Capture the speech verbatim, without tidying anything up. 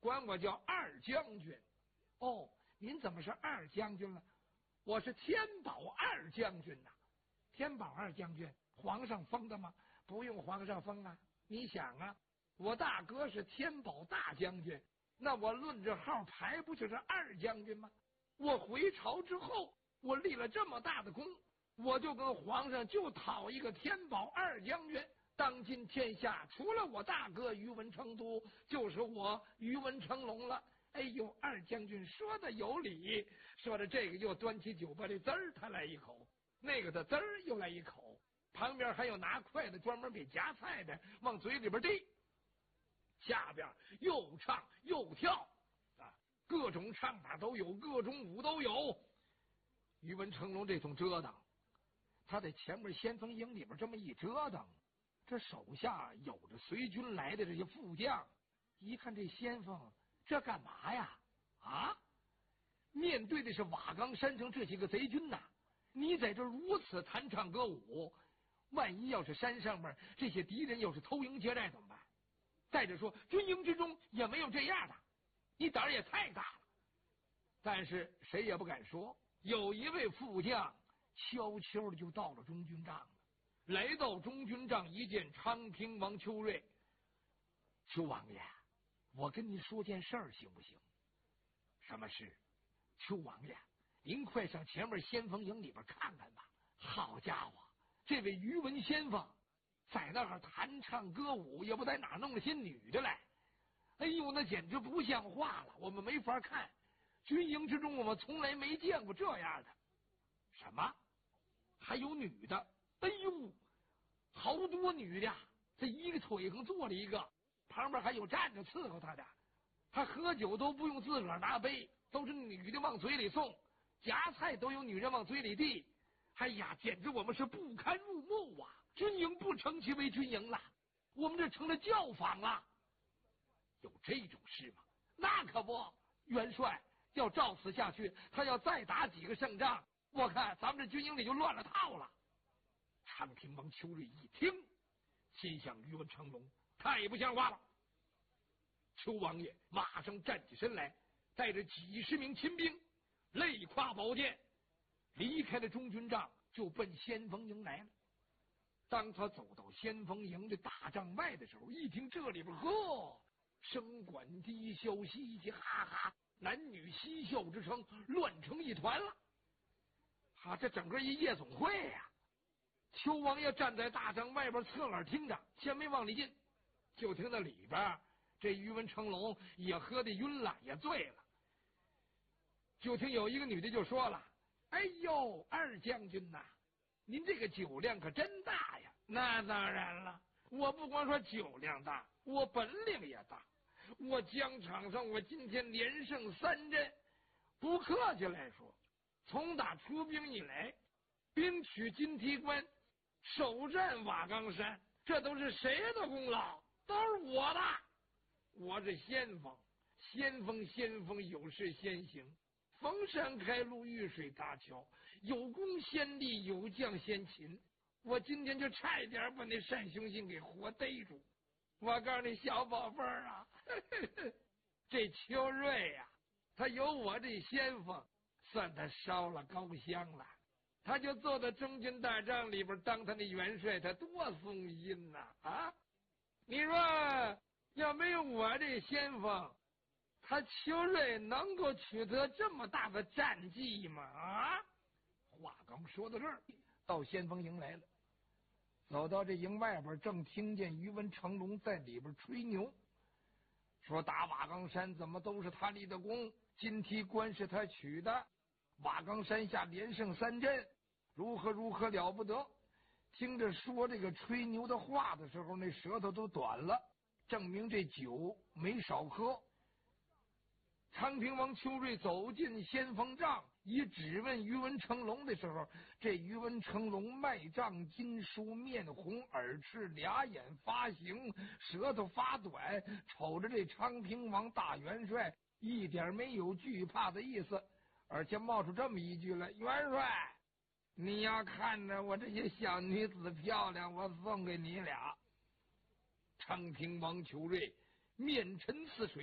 管我叫二将军。哦，您怎么是二将军了？我是天宝二将军呐、啊。天宝二将军，皇上封的吗？不用皇上封啊。你想啊，我大哥是天宝大将军，那我论这号排不就是二将军吗？我回朝之后，我立了这么大的功，我就跟皇上就讨一个天宝二将军。当今天下除了我大哥于文成都，就是我于文成龙了。哎呦，二将军说的有理。说的这个又端起酒吧的滋儿他来一口，那个的滋儿又来一口，旁边还有拿筷子专门给夹菜的往嘴里边递，下边又唱又跳啊，各种唱法都有，各种舞都有。于文成龙这通折腾，他在前面先锋营里边这么一折腾，这手下有着随军来的这些副将，一看这先锋这干嘛呀？啊，面对的是瓦岗山城这些个贼军呐、啊！你在这如此弹唱歌舞，万一要是山上面这些敌人要是偷营劫寨怎么办？再者说，军营之中也没有这样的，你胆儿也太大了。但是谁也不敢说。有一位副将悄悄的就到了中军帐了，来到中军帐一见昌平王邱瑞，邱王爷，我跟您说件事儿行不行？什么事？邱王爷，您快上前面先锋营里边看看吧。好家伙，这位于文先锋在那儿弹唱歌舞，也不在哪弄了些女的来。哎呦，那简直不像话了，我们没法看。军营之中我们从来没见过这样的。什么？还有女的？哎呦，好多女的，这一个腿上坐了一个，旁边还有站着伺候他的。他喝酒都不用自个儿拿杯，都是女的往嘴里送，夹菜都有女人往嘴里递。哎呀，简直我们是不堪入目啊！军营不称其为军营了，我们这成了教坊了。有这种事吗？那可不，元帅要照此下去，他要再打几个胜仗，我看咱们这军营里就乱了套了。昌平王邱瑞一听，心想于文成龙太不像话了。邱王爷马上站起身来，带着几十名亲兵，累挎宝剑，离开了中军帐，就奔先锋营来了。当他走到先锋营的大帐外的时候，一听这里边呵，声管低笑，嘻嘻哈哈，男女嬉笑之声乱成一团了。啊，这整个一夜总会呀、啊！邱王爷站在大帐外边侧耳听着，先没往里进，就听到里边这于文成龙也喝得晕了，也醉了。就听有一个女的就说了：“哎呦，二将军呐、啊，您这个酒量可真大呀！”那当然了，我不光说酒量大，我本领也大。我疆场上我今天连胜三阵，不客气来说，从打出兵以来，兵取金梯关，首战瓦岗山，这都是谁的功劳？都是我的。我是先锋，先锋先锋有事先行，逢山开路，遇水搭桥，有功先立，有将先擒。我今天就差一点把那单雄信给活逮住。我告诉你小宝贝儿啊，呵呵，这邱瑞呀、啊，他有我这先锋，算他烧了高香了。他就坐在中军大帐里边当他那元帅，他多松心呐！ 啊, 啊，你说要没有我这先锋，他邱瑞能够取得这么大的战绩吗？啊！话刚说到这儿，到先锋营来了。走到这营外边，正听见于文成龙在里边吹牛，说打瓦岗山怎么都是他立的功，金梯关是他取的，瓦岗山下连胜三阵，如何如何了不得。听着说这个吹牛的话的时候，那舌头都短了，证明这酒没少喝。昌平王邱瑞走进先锋帐，一质问于文成龙的时候，这于文成龙脉胀筋疏，面红耳赤，俩眼发形，舌头发短，瞅着这昌平王大元帅一点没有惧怕的意思，而且冒出这么一句来：元帅，你要看着我这些小女子漂亮，我送给你俩。昌平王邱瑞面沉似水，